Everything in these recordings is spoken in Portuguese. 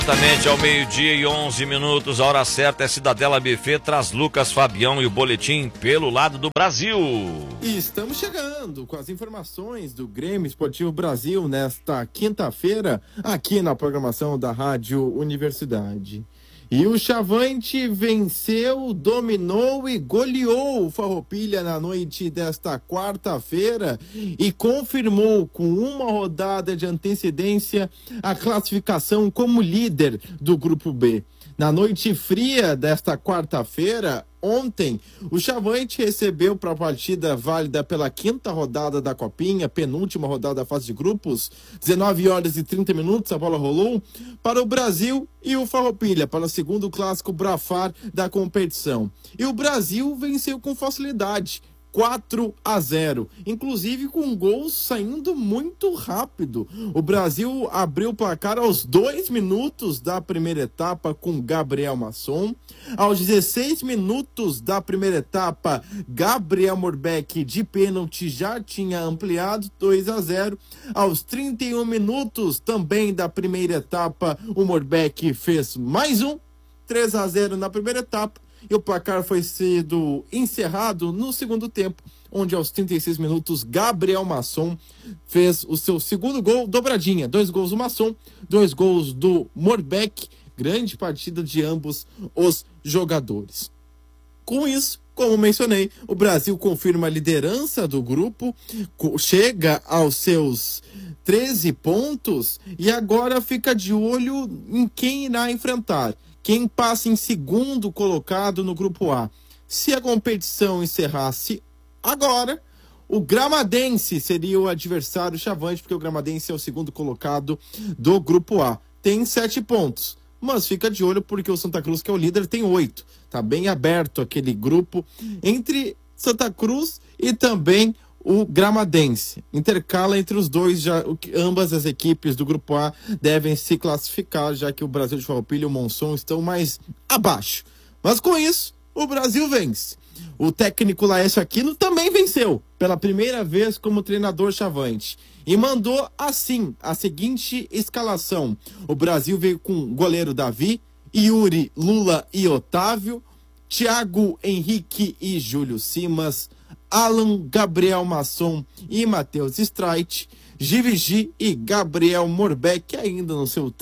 Exatamente ao 12:11, a hora certa é Cidadela Buffet, traz Lucas Fabião e o boletim pelo lado do Brasil. E estamos chegando com as informações do Grêmio Esportivo Brasil nesta quinta-feira, aqui na programação da Rádio Universidade. E o Chavante venceu, dominou e goleou o Farroupilha na noite desta quarta-feira e confirmou com uma rodada de antecedência a classificação como líder do Grupo B. Na noite fria desta quarta-feira, ontem, o Chavante recebeu para a partida válida pela quinta rodada da Copinha, penúltima rodada da fase de grupos, 19h30, a bola rolou para o Brasil e o Farroupilha, para o segundo clássico Brafar da competição. E o Brasil venceu com facilidade, 4-0, inclusive com gols saindo muito rápido. O Brasil abriu o placar aos 2 minutos da primeira etapa com Gabriel Masson. Aos 16 minutos da primeira etapa, Gabriel Morbeck de pênalti já tinha ampliado 2-0. Aos 31 minutos também da primeira etapa, o Morbeck fez mais um, 3-0 na primeira etapa. E o placar foi sido encerrado no segundo tempo, onde aos 36 minutos, Gabriel Masson fez o seu segundo gol, dobradinha. 2 gols do Masson, 2 gols do Morbeck. Grande partida de ambos os jogadores. Com isso, como mencionei, o Brasil confirma a liderança do grupo, chega aos seus 13 pontos e agora fica de olho em quem irá enfrentar. Quem passa em segundo colocado no Grupo A. Se a competição encerrasse agora, o Gramadense seria o adversário Chavante, porque o Gramadense é o segundo colocado do Grupo A. Tem 7 pontos, mas fica de olho porque o Santa Cruz, que é o líder, tem 8. Tá bem aberto aquele grupo entre Santa Cruz e também o Gramadense. Intercala entre os dois, já ambas as equipes do Grupo A devem se classificar, já que o Brasil de Farroupilha e o Monson estão mais abaixo. Mas com isso, o Brasil vence. O técnico Laércio Aquino também venceu, pela primeira vez como treinador Chavante. E mandou assim, a seguinte escalação. O Brasil veio com goleiro Davi, Yuri, Lula e Otávio, Thiago Henrique e Júlio Simas, Alan, Gabriel Masson e Matheus Streit, Givigi e Gabriel Morbeck, ainda no seu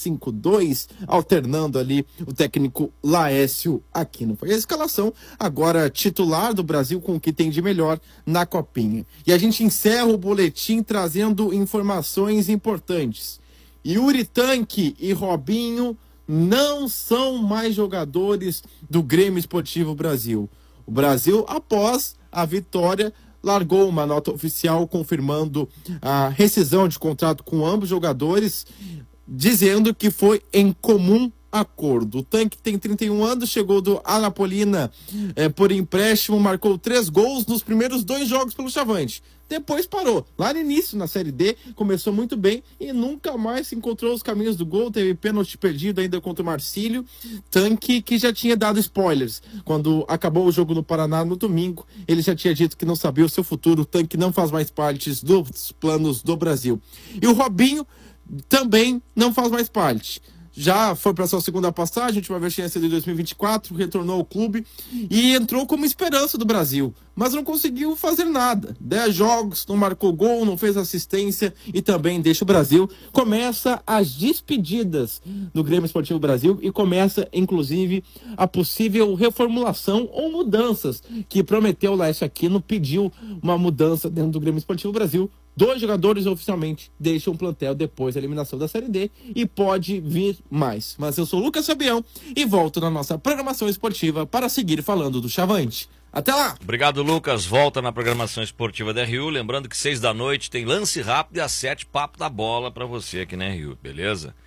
3-5-2, alternando ali o técnico Laércio Aquino. Foi a escalação, agora titular do Brasil com o que tem de melhor na Copinha. E a gente encerra o boletim trazendo informações importantes. Yuri Tanque e Robinho não são mais jogadores do Grêmio Esportivo Brasil. O Brasil, após a vitória, largou uma nota oficial confirmando a rescisão de contrato com ambos jogadores, dizendo que foi em comum acordo. O Tanque tem 31 anos, chegou do Anapolina por empréstimo, marcou 3 gols nos primeiros 2 jogos pelo Chavante. Depois parou. Lá no início, na Série D, começou muito bem e nunca mais se encontrou os caminhos do gol. Teve pênalti perdido ainda contra o Marcílio. Tanque que já tinha dado spoilers. Quando acabou o jogo no Paraná no domingo, ele já tinha dito que não sabia o seu futuro. O Tanque não faz mais parte dos planos do Brasil. E o Robinho também não faz mais parte. Já foi para sua segunda passagem, a última vez tinha sido em 2024, retornou ao clube e entrou como esperança do Brasil, mas não conseguiu fazer nada. 10 jogos, não marcou gol, não fez assistência e também deixa o Brasil. Começa as despedidas do Grêmio Esportivo Brasil e começa, inclusive, a possível reformulação ou mudanças que prometeu o Laércio Aquino, pediu uma mudança dentro do Grêmio Esportivo Brasil. 2 jogadores oficialmente deixam o plantel depois da eliminação da Série D e pode vir mais. Mas eu sou o Lucas Fabião e volto na nossa programação esportiva para seguir falando do Chavante. Até lá! Obrigado, Lucas. Volta na programação esportiva da RU. Lembrando que 6 da noite tem lance rápido e às 7 papo da bola para você aqui na RU, beleza?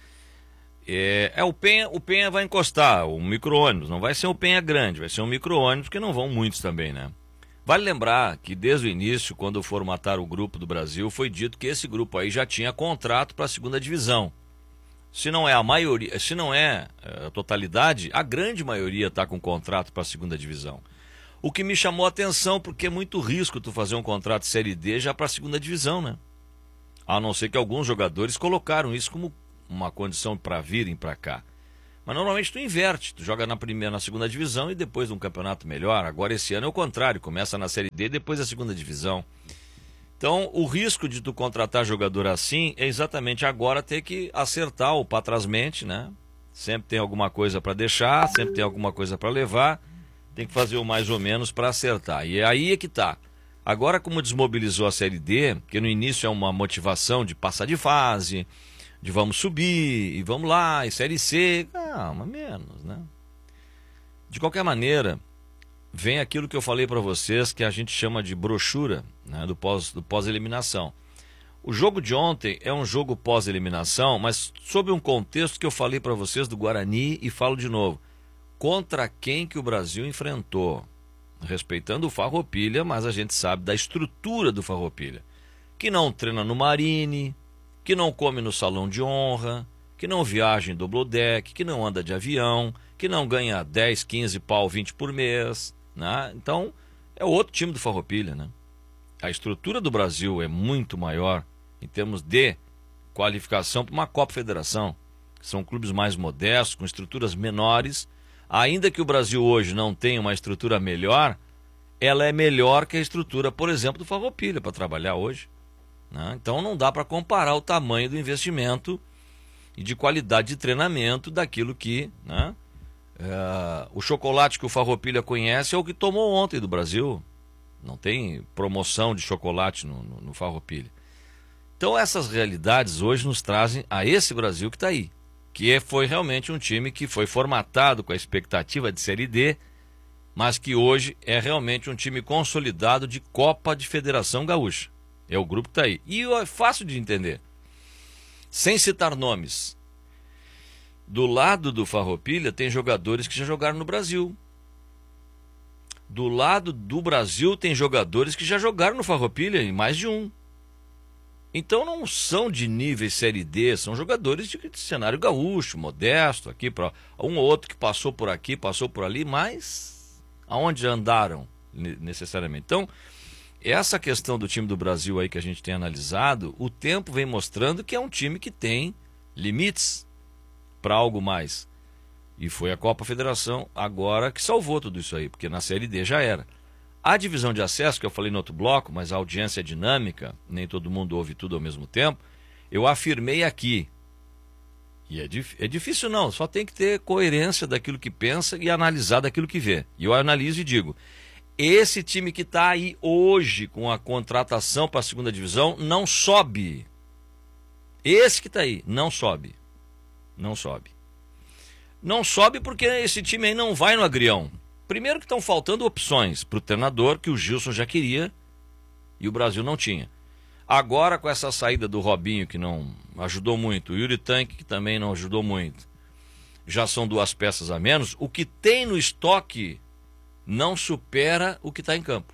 O Penha vai encostar, o micro-ônibus. Não vai ser um Penha grande, vai ser um micro-ônibus, porque não vão muitos também, né? Vale lembrar que desde o início, quando formataram o grupo do Brasil, foi dito que esse grupo aí já tinha contrato para a segunda divisão. Se não é a maioria, se não é a totalidade, a grande maioria está com contrato para a segunda divisão. O que me chamou a atenção, porque é muito risco tu fazer um contrato de Série D já para a segunda divisão, né? A não ser que alguns jogadores colocaram isso como uma condição para virem para cá. Mas normalmente tu inverte, tu joga na segunda divisão e depois um campeonato melhor. Agora esse ano é o contrário, começa na Série D e depois a segunda divisão. Então o risco de tu contratar jogador assim é exatamente agora ter que acertar o patrasmente, né? Sempre tem alguma coisa para deixar, sempre tem alguma coisa para levar, tem que fazer o mais ou menos para acertar. E aí é que tá. Agora, como desmobilizou a Série D, que no início é uma motivação de passar de fase, de vamos subir, e vamos lá, e Série C, calma, menos, né? De qualquer maneira, vem aquilo que eu falei para vocês, que a gente chama de brochura, né, do pós-eliminação. O jogo de ontem é um jogo pós-eliminação, mas sob um contexto que eu falei para vocês do Guarani e falo de novo. Contra quem que o Brasil enfrentou? Respeitando o Farroupilha, mas a gente sabe da estrutura do Farroupilha. Que não treina no Marine, que não come no salão de honra, que não viaja em double deck, que não anda de avião, que não ganha 10, 15 pau, 20 por mês, né? Então, é outro time do Farroupilha, né? A estrutura do Brasil é muito maior em termos de qualificação para uma Copa Federação. São clubes mais modestos, com estruturas menores. Ainda que o Brasil hoje não tenha uma estrutura melhor, ela é melhor que a estrutura, por exemplo, do Farroupilha para trabalhar hoje, né? Então não dá para comparar o tamanho do investimento e de qualidade de treinamento daquilo que, né, o chocolate que o Farroupilha conhece é o que tomou ontem do Brasil. Não tem promoção de chocolate no Farroupilha. Então essas realidades hoje nos trazem a esse Brasil que está aí, que foi realmente um time que foi formatado com a expectativa de Série D, mas que hoje é realmente um time consolidado de Copa de Federação Gaúcha. É o grupo que está aí. E é fácil de entender. Sem citar nomes. Do lado do Farroupilha tem jogadores que já jogaram no Brasil. Do lado do Brasil tem jogadores que já jogaram no Farroupilha, e mais de um. Então não são de níveis Série D, são jogadores de cenário gaúcho, modesto, aqui para um ou outro que passou por aqui, passou por ali, mas aonde andaram necessariamente? Então, essa questão do time do Brasil aí que a gente tem analisado, o tempo vem mostrando que é um time que tem limites para algo mais. E foi a Copa Federação agora que salvou tudo isso aí, porque na Série D já era. A divisão de acesso, que eu falei no outro bloco, mas a audiência é dinâmica, nem todo mundo ouve tudo ao mesmo tempo, eu afirmei aqui. E é difícil não, só tem que ter coerência daquilo que pensa e analisar daquilo que vê. E eu analiso e digo, esse time que está aí hoje com a contratação para a segunda divisão não sobe. Esse que está aí não sobe. Não sobe. Não sobe porque esse time aí não vai no agrião. Primeiro que estão faltando opções para o treinador, que o Gilson já queria e o Brasil não tinha. Agora com essa saída do Robinho, que não ajudou muito, o Yuri Tanque, que também não ajudou muito, já são 2 peças a menos, o que tem no estoque não supera o que está em campo.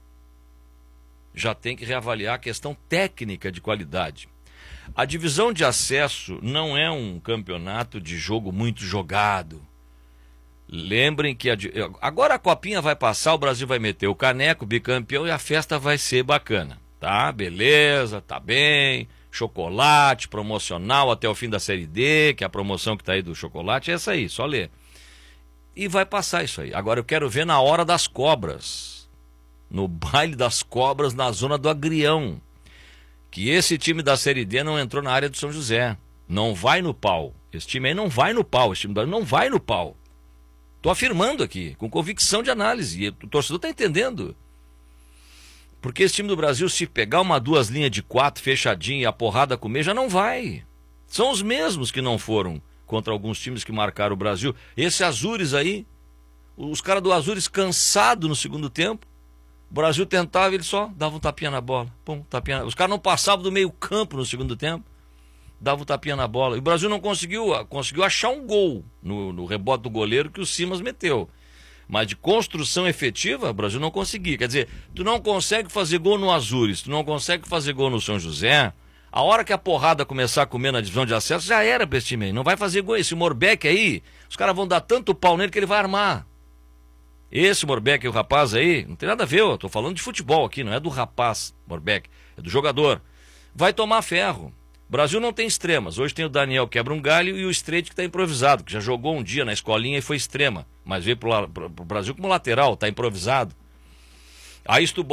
Já tem que reavaliar a questão técnica de qualidade. A divisão de acesso não é um campeonato de jogo muito jogado. Lembrem que agora a copinha vai passar, o Brasil vai meter o caneco, bicampeão, e a festa vai ser bacana. Tá, beleza, tá bem, chocolate, promocional até o fim da Série D, que é a promoção que tá aí do chocolate, é essa aí, só ler. E vai passar isso aí. Agora eu quero ver na hora das cobras, no baile das cobras na zona do Agrião, que esse time da Série D não entrou na área do São José, não vai no pau. Esse time aí não vai no pau, esse time não vai no pau. Estou afirmando aqui, com convicção de análise, e o torcedor está entendendo. Porque esse time do Brasil, se pegar 2 linhas de 4 fechadinha e a porrada comer, já não vai. São os mesmos que não foram contra alguns times que marcaram o Brasil. Esse Azures aí, os caras do Azures cansados no segundo tempo, o Brasil tentava, ele só dava um tapinha na bola. Pum, tapinha. Os caras não passavam do meio campo no segundo tempo, dava um tapinha na bola. E o Brasil não conseguiu achar um gol no rebote do goleiro que o Simas meteu. Mas de construção efetiva, o Brasil não conseguia. Quer dizer, tu não consegue fazer gol no Azures, tu não consegue fazer gol no São José, a hora que a porrada começar a comer na divisão de acesso, já era pra esse time aí. Não vai fazer gol. Esse Morbeck aí, os caras vão dar tanto pau nele que ele vai armar. Esse Morbeck e o rapaz aí, não tem nada a ver, eu tô falando de futebol aqui, não é do rapaz Morbeck, é do jogador. Vai tomar ferro. O Brasil não tem extremas. Hoje tem o Daniel quebra um galho e o Streit que está improvisado, que já jogou um dia na escolinha e foi extrema, mas veio pro Brasil como lateral, está improvisado. Aí se tu